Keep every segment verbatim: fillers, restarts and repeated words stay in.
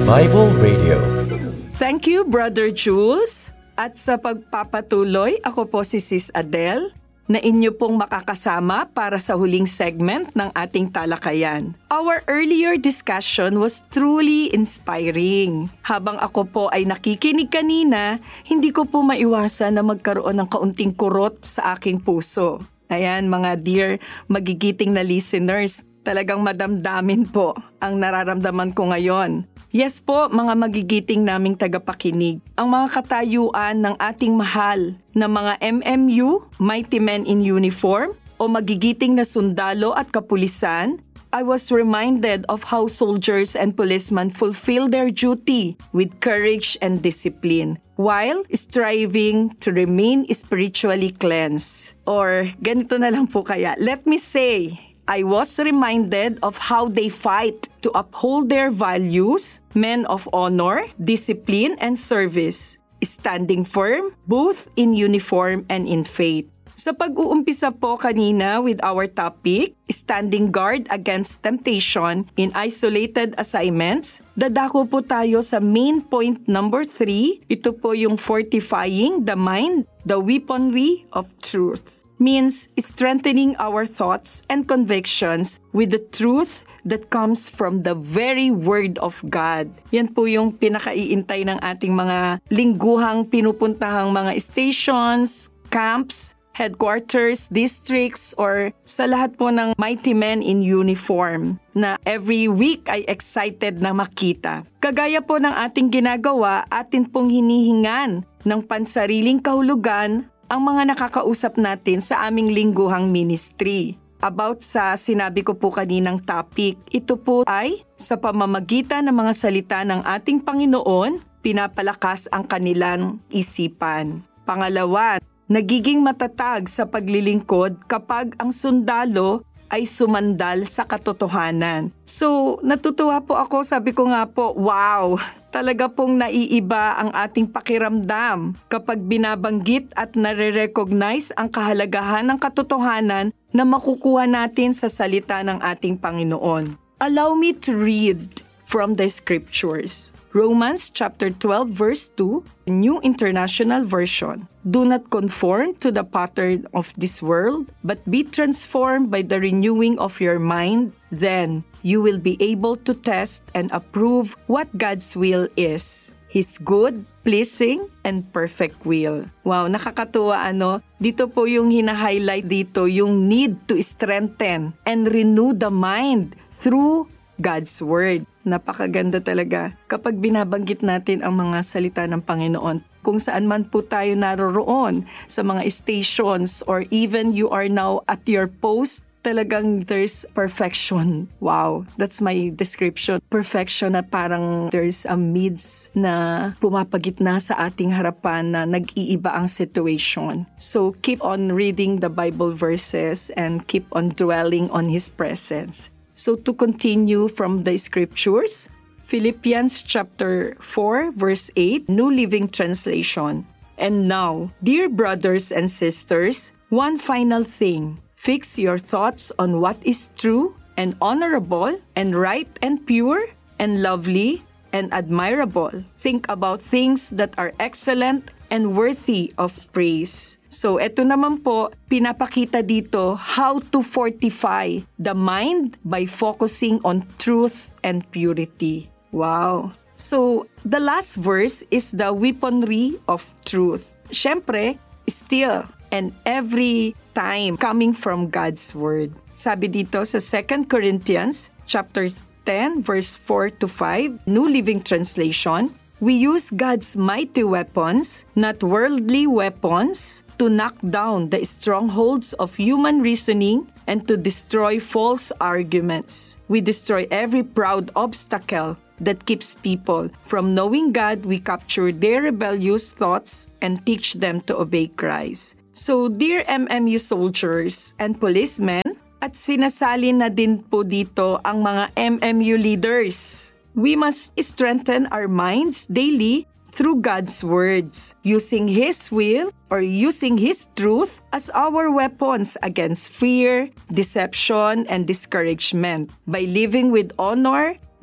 Bible Radio. Thank you, Brother Jules. At sa pagpapatuloy, ako po si Sis Adele, na inyo pong makakasama para sa huling segment ng ating talakayan. Our earlier discussion was truly inspiring. Habang ako po ay nakikinig kanina, hindi ko po maiwasan na magkaroon ng kaunting kurot sa aking puso. Ayan, mga dear magigiting na listeners, talagang madamdamin po ang nararamdaman ko ngayon. Yes po, mga magigiting naming tagapakinig, ang mga katayuan ng ating mahal na mga M M U, Mighty Men in Uniform, o magigiting na sundalo at kapulisan, I was reminded of how soldiers and policemen fulfill their duty with courage and discipline while striving to remain spiritually cleansed. Or ganito na lang po kaya, let me say, I was reminded of how they fight to uphold their values, men of honor, discipline, and service, standing firm both in uniform and in faith. Sa pag-uumpisa po kanina with our topic, standing guard against temptation in isolated assignments, dadako po tayo sa main point number three. Ito po yung fortifying the mind, the weaponry of truth. Means strengthening our thoughts and convictions with the truth that comes from the very Word of God. Yan po yung pinakaiintay ng ating mga lingguhang pinupuntahang mga stations, camps, headquarters, districts, or sa lahat po ng Mighty Men in Uniform na every week ay excited na makita. Kagaya po ng ating ginagawa, atin pong hinihingan ng pansariling kahulugan ang mga nakakausap natin sa aming lingguhang ministry. About sa sinabi ko po kaninang topic, ito po ay sa pamamagitan ng mga salita ng ating Panginoon, pinapalakas ang kanilang isipan. Pangalawa, nagiging matatag sa paglilingkod kapag ang sundalo ay sumandal sa katotohanan. So, natutuwa po ako, sabi ko nga po, wow! Talaga pong naiiba ang ating pakiramdam kapag binabanggit at nare-recognize ang kahalagahan ng katotohanan na makukuha natin sa salita ng ating Panginoon. Allow me to read from the scriptures. Romans chapter twelve verse two, New International Version. Do not conform to the pattern of this world, but be transformed by the renewing of your mind. Then you will be able to test and approve what God's will is, His good, pleasing, and perfect will. Wow, nakakatuwa ano? Dito po yung hina-highlight dito, yung need to strengthen and renew the mind through God's Word. Napakaganda talaga kapag binabanggit natin ang mga salita ng Panginoon. Kung saan man po tayo naroroon sa mga stations or even you are now at your post, talagang there's perfection. Wow, that's my description. Perfection na parang there's a midst na pumapagitna sa ating harapan na nag-iiba ang situation. So keep on reading the Bible verses and keep on dwelling on His presence. So to continue from the scriptures, Philippians chapter four verse eight, New Living Translation. And now, dear brothers and sisters, one final thing. Fix your thoughts on what is true and honorable and right and pure and lovely and admirable. Think about things that are excellent and worthy of praise. So, eto naman po, pinapakita dito how to fortify the mind by focusing on truth and purity. Wow! So, the last verse is the weaponry of truth. Siyempre, still and every time coming from God's Word. Sabi dito sa Second Corinthians chapter ten, verse four to five, New Living Translation, we use God's mighty weapons, not worldly weapons, to knock down the strongholds of human reasoning and to destroy false arguments. We destroy every proud obstacle that keeps people from knowing God. We capture their rebellious thoughts and teach them to obey Christ. So, dear M M U soldiers and policemen, at sinasali na din po dito ang mga M M U leaders. We must strengthen our minds daily through God's words, using His will or using His truth as our weapons against fear, deception, and discouragement. By living with honor,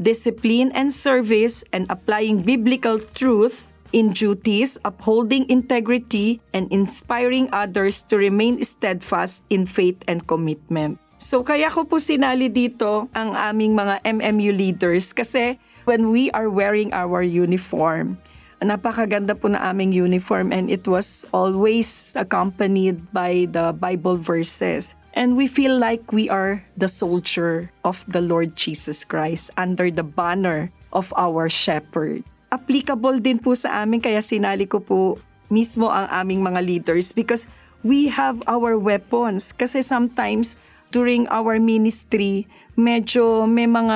discipline and service, and applying biblical truth in duties, upholding integrity, and inspiring others to remain steadfast in faith and commitment. So kaya ko po sinali dito ang aming mga M M U leaders kasi when we are wearing our uniform, napakaganda po na aming uniform and it was always accompanied by the Bible verses. And we feel like we are the soldier of the Lord Jesus Christ under the banner of our shepherd. Applicable din po sa amin kaya sinali ko po mismo ang aming mga leaders because we have our weapons. Kasi sometimes during our ministry, medyo may mga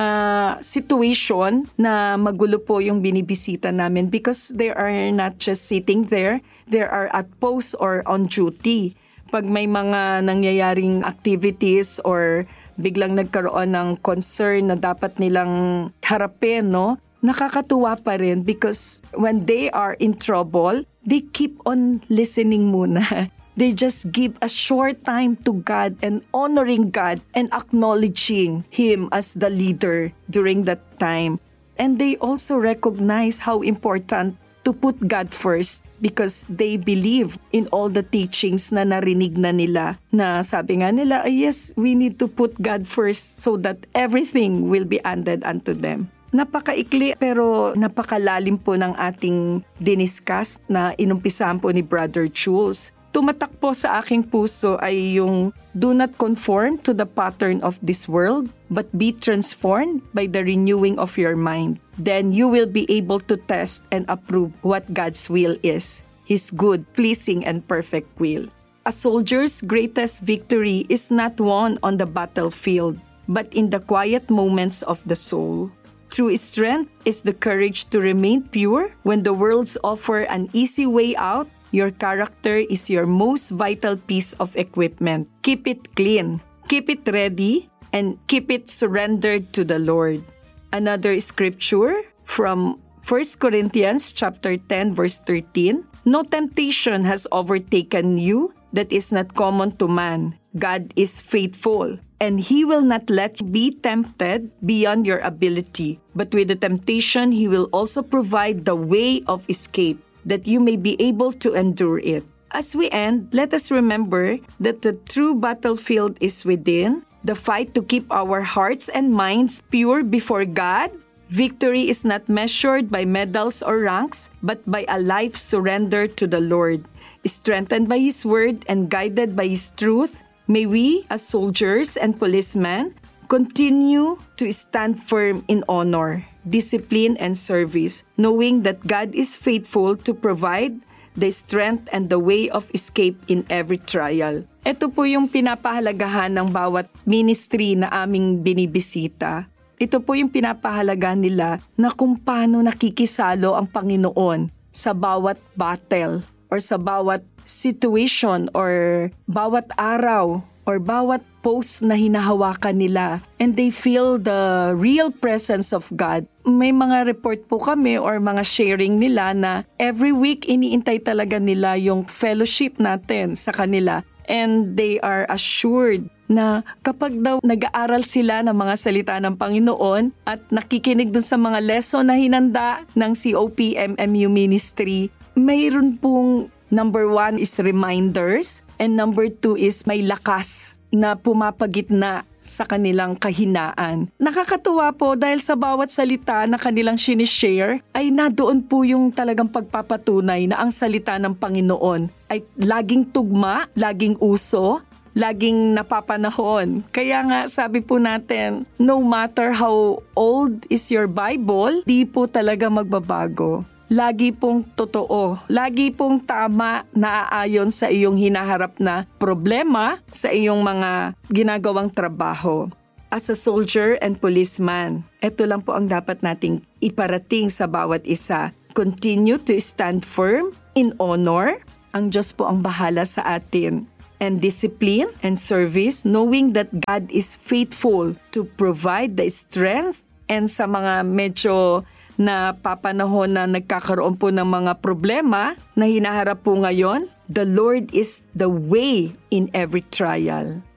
situation na magulo po yung binibisita namin because they are not just sitting there, they are at post or on duty. Pag may mga nangyayaring activities or biglang nagkaroon ng concern na dapat nilang harapin, no? Nakakatuwa pa rin because when they are in trouble, they keep on listening muna. They just give a short time to God and honoring God and acknowledging Him as the leader during that time. And they also recognize how important to put God first because they believe in all the teachings na narinig na nila. Na sabi nga nila, oh, yes, we need to put God first so that everything will be handed unto them. Napakaikli pero napakalalim po ng ating diniscuss na inumpisahan po ni Brother Jules. Tumatak po sa aking puso ay yung do not conform to the pattern of this world, but be transformed by the renewing of your mind. Then you will be able to test and approve what God's will is, His good, pleasing, and perfect will. A soldier's greatest victory is not won on the battlefield, but in the quiet moments of the soul. True strength is the courage to remain pure when the worlds offer an easy way out. Your character is your most vital piece of equipment. Keep it clean, keep it ready, and keep it surrendered to the Lord. Another scripture from First Corinthians chapter ten verse thirteen. No temptation has overtaken you that is not common to man. God is faithful, and He will not let you be tempted beyond your ability. But with the temptation, He will also provide the way of escape, that you may be able to endure it. As we end, let us remember that the true battlefield is within, the fight to keep our hearts and minds pure before God. Victory is not measured by medals or ranks, but by a life surrendered to the Lord. Strengthened by His word and guided by His truth, may we, as soldiers and policemen, continue to stand firm in honor, discipline, and service, knowing that God is faithful to provide the strength and the way of escape in every trial. Ito po yung pinapahalagahan ng bawat ministry na aming binibisita. Ito po yung pinapahalagahan nila na kung paano nakikisalo ang Panginoon sa bawat battle or sa bawat situation or bawat araw or bawat post na hinahawakan nila and they feel the real presence of God. May mga report po kami or mga sharing nila na every week iniintay talaga nila yung fellowship natin sa kanila and they are assured na kapag daw nag-aaral sila ng mga salita ng Panginoon at nakikinig dun sa mga lesson na hinanda ng C O P M M U Ministry, mayroon pong number one is reminders and number two is may lakas na pumapagitna sa kanilang kahinaan. Nakakatuwa po dahil sa bawat salita na kanilang sinishare ay nadoon po yung talagang pagpapatunay na ang salita ng Panginoon ay laging tugma, laging uso, laging napapanahon. Kaya nga sabi po natin, no matter how old is your Bible, di po talaga magbabago. Lagi pong totoo, lagi pong tama na aayon sa iyong hinaharap na problema sa iyong mga ginagawang trabaho. As a soldier and policeman, ito lang po ang dapat nating iparating sa bawat isa. Continue to stand firm in honor. Ang Diyos po ang bahala sa atin. And discipline and service, knowing that God is faithful to provide the strength. And sa mga medyo na papanahon na nagkakaroon po ng mga problema na hinaharap po ngayon, the Lord is the way in every trial.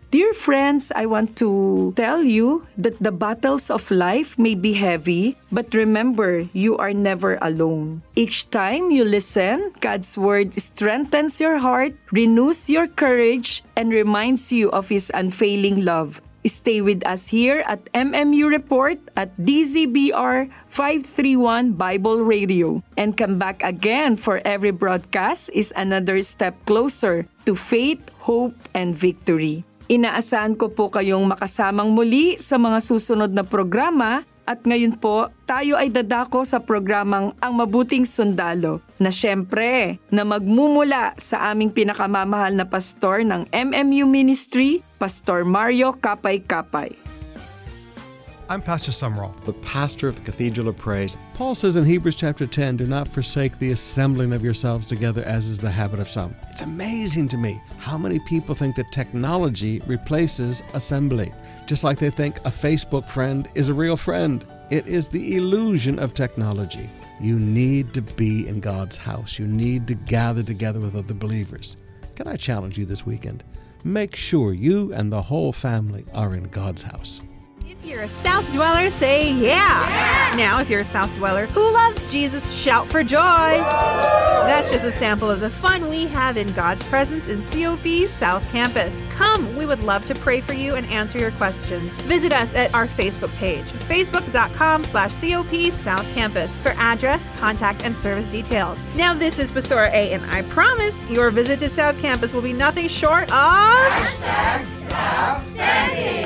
Dear friends, I want to tell you that the battles of life may be heavy, but remember, you are never alone. Each time you listen, God's Word strengthens your heart, renews your courage, and reminds you of His unfailing love. Stay with us here at M M U Report at D Z B R five thirty-one Bible Radio. And come back again, for every broadcast is another step closer to faith, hope, and victory. Inaasahan ko po kayong makasamang muli sa mga susunod na programa. At ngayon po, tayo ay dadako sa programang Ang Mabuting Sundalo na syempre na magmumula sa aming pinakamamahal na pastor ng M M U Ministry, Pastor Mario Kapay-Kapay. I'm Pastor Sumrall, the pastor of the Cathedral of Praise. Paul says in Hebrews chapter ten, do not forsake the assembling of yourselves together as is the habit of some. It's amazing to me how many people think that technology replaces assembly. Just like they think a Facebook friend is a real friend. It is the illusion of technology. You need to be in God's house. You need to gather together with other believers. Can I challenge you this weekend? Make sure you and the whole family are in God's house. If you're a South Dweller, say yeah. yeah! Now, if you're a South Dweller who loves Jesus, shout for joy! Woo! That's just a sample of the fun we have in God's presence in C O P's South Campus. Come, we would love to pray for you and answer your questions. Visit us at our Facebook page, facebook.com slash COP South Campus, for address, contact, and service details. Now, this is Pastora A, and I promise your visit to South Campus will be nothing short of... Hashtag Southstanding!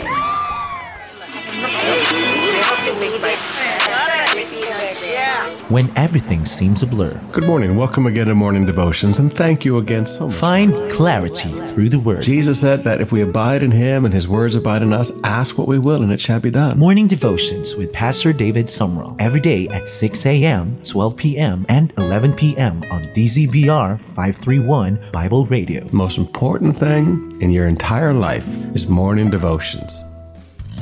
When everything seems a blur. Good morning. Welcome again to Morning Devotions, and thank you again so much. Find clarity through the Word. Jesus said that if we abide in Him and His words abide in us, ask what we will and it shall be done. Morning Devotions with Pastor David Sumrall. Every day at six a.m., twelve p.m., and eleven p.m. on D Z B R five thirty-one Bible Radio. The most important thing in your entire life is Morning Devotions.